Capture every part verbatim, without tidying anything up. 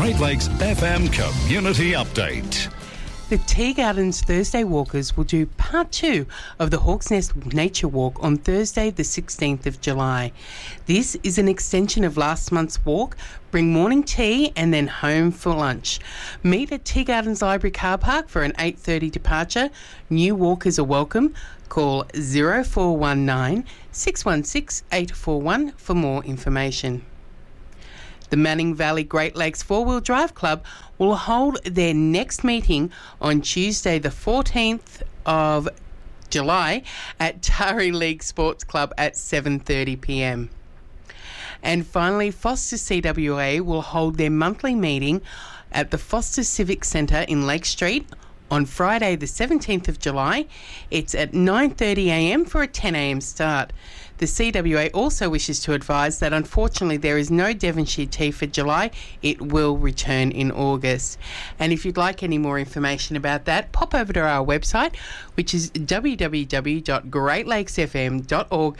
Great Lakes F M Community Update. The Tea Gardens Thursday Walkers will do part two of the Hawks Nest Nature Walk on Thursday the sixteenth of July. This is an extension of last month's walk. Bring morning tea and then home for lunch. Meet at Tea Gardens Library car park for an eight thirty departure. New walkers are welcome. Call zero four one nine, six one six, eight four one for more information. The Manning Valley Great Lakes Four-Wheel Drive Club will hold their next meeting on Tuesday the fourteenth of July at Tari League Sports Club at seven thirty p m. And finally, Foster C W A will hold their monthly meeting at the Foster Civic Centre in Lake Street on Friday the seventeenth of July. It's at nine thirty a m for a ten a m start. The C W A also wishes to advise that unfortunately there is no Devonshire tea for July. It will return in August. And if you'd like any more information about that, pop over to our website, which is w w w dot great lakes f m dot org.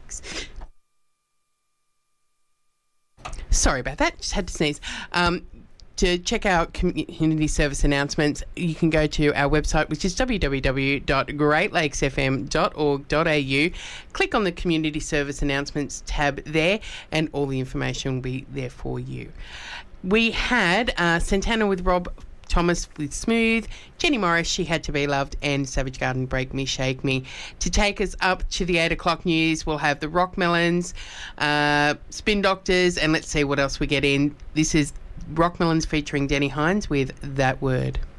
Sorry about that, just had to sneeze. Um, To check out community service announcements, you can go to our website, which is w w w dot great lakes f m dot org dot a u. Click on the Community Service Announcements tab there, and all the information will be there for you. We had uh, Santana with Rob Thomas with Smooth, Jenny Morris, She Had to Be Loved, and Savage Garden, Break Me, Shake Me. To take us up to the eight o'clock news, we'll have the Rockmelons, uh, Spin Doctors, and let's see what else we get in. This is Rockmelons featuring Denny Hines with That Word.